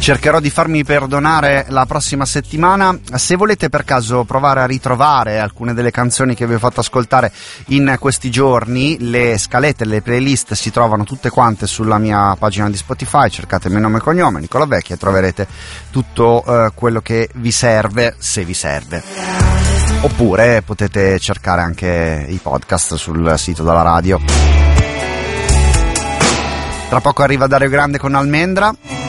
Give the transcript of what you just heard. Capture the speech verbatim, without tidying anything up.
cercherò di farmi perdonare la prossima settimana. Se volete per caso provare a ritrovare alcune delle canzoni che vi ho fatto ascoltare in questi giorni, le scalette, le playlist si trovano tutte quante sulla mia pagina di Spotify. Cercate il mio nome e cognome, Nicola Vecchia, e troverete tutto eh, quello che vi serve, se vi serve. Oppure potete cercare anche i podcast sul sito della radio. Tra poco arriva Dario Grande con Almendra.